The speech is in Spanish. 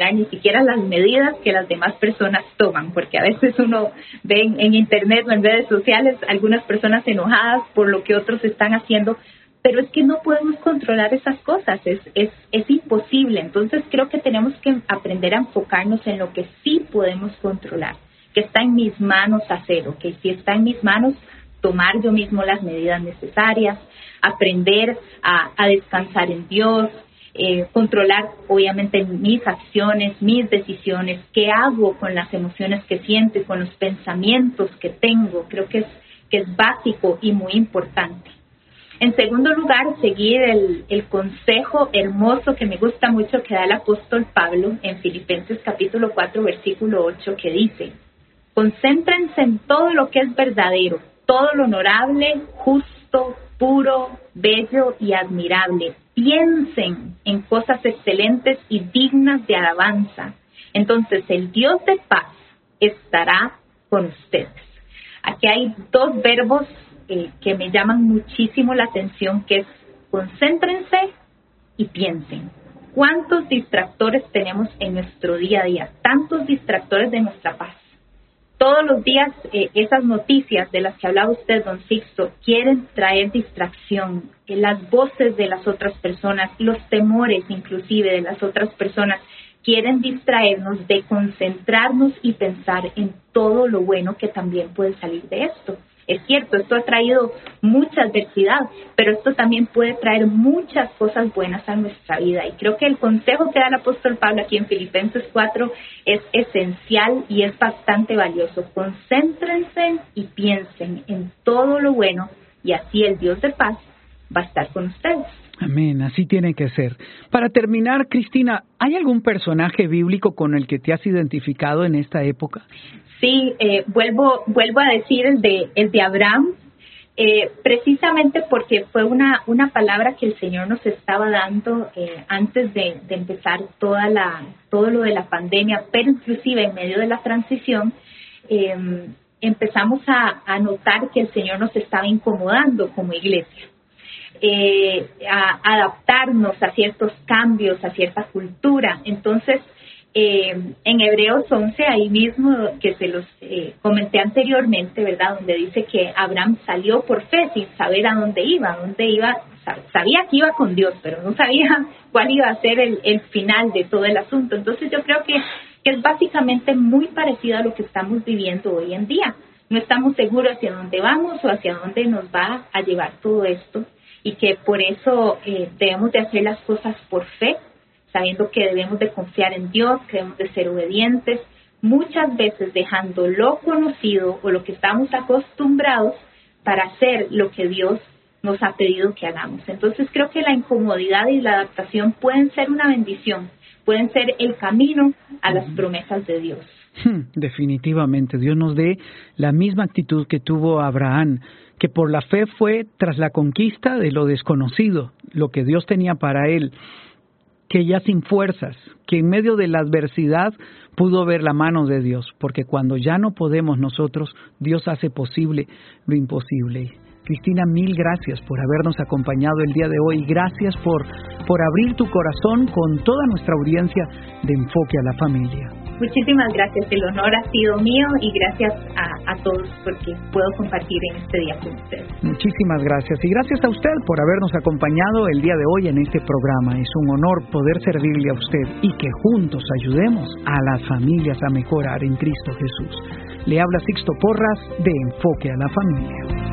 ni siquiera las medidas que las demás personas toman, porque a veces uno ve en internet o en redes sociales algunas personas enojadas por lo que otros están haciendo, pero es que no podemos controlar esas cosas, es imposible. Entonces creo que tenemos que aprender a enfocarnos en lo que sí podemos controlar, que está en mis manos hacer, que si está en mis manos tomar yo mismo las medidas necesarias, aprender a descansar en Dios, controlar obviamente mis acciones, mis decisiones, qué hago con las emociones que siento y con los pensamientos que tengo. Creo que es básico y muy importante. En segundo lugar, seguir el consejo hermoso que me gusta mucho que da el apóstol Pablo en Filipenses capítulo 4, versículo 8, que dice: concéntrense en todo lo que es verdadero, todo lo honorable, justo, puro, bello y admirable. Piensen en cosas excelentes y dignas de alabanza. Entonces el Dios de paz estará con ustedes. Aquí hay dos verbos que me llaman muchísimo la atención, que es concéntrense y piensen. ¿Cuántos distractores tenemos en nuestro día a día? Tantos distractores de nuestra paz. Todos los días esas noticias de las que hablaba usted, don Sixto, quieren traer distracción. Las voces de las otras personas, los temores inclusive de las otras personas, quieren distraernos de concentrarnos y pensar en todo lo bueno que también puede salir de esto. Es cierto, esto ha traído mucha adversidad, pero esto también puede traer muchas cosas buenas a nuestra vida. Y creo que el consejo que da el apóstol Pablo aquí en Filipenses 4 es esencial y es bastante valioso. Concéntrense y piensen en todo lo bueno y así el Dios de paz va a estar con ustedes. Amén, así tiene que ser. Para terminar, Cristina, ¿hay algún personaje bíblico con el que te has identificado en esta época? Sí, vuelvo a decir el de Abraham, precisamente porque fue una palabra que el Señor nos estaba dando antes de empezar todo lo de la pandemia, pero inclusive en medio de la transición empezamos a notar que el Señor nos estaba incomodando como iglesia. A adaptarnos a ciertos cambios, a cierta cultura. Entonces, en Hebreos 11, ahí mismo que se los comenté anteriormente, ¿verdad? Donde dice que Abraham salió por fe sin saber a dónde iba. Sabía que iba con Dios, pero no sabía cuál iba a ser el final de todo el asunto. Entonces yo creo que es básicamente muy parecido a lo que estamos viviendo hoy en día. No estamos seguros hacia dónde vamos o hacia dónde nos va a llevar todo esto. Y que por eso debemos de hacer las cosas por fe, sabiendo que debemos de confiar en Dios, que debemos de ser obedientes, muchas veces dejando lo conocido o lo que estamos acostumbrados para hacer lo que Dios nos ha pedido que hagamos. Entonces creo que la incomodidad y la adaptación pueden ser una bendición, pueden ser el camino a las promesas de Dios. Definitivamente, Dios nos dé la misma actitud que tuvo Abraham, que por la fe fue tras la conquista de lo desconocido, lo que Dios tenía para él, que ya sin fuerzas, que en medio de la adversidad pudo ver la mano de Dios, porque cuando ya no podemos nosotros, Dios hace posible lo imposible. Cristina, mil gracias por habernos acompañado el día de hoy. Gracias por abrir tu corazón con toda nuestra audiencia de Enfoque a la Familia. Muchísimas gracias, el honor ha sido mío y gracias a todos porque puedo compartir en este día con ustedes. Muchísimas gracias y gracias a usted por habernos acompañado el día de hoy en este programa. Es un honor poder servirle a usted y que juntos ayudemos a las familias a mejorar en Cristo Jesús. Le habla Sixto Porras de Enfoque a la Familia.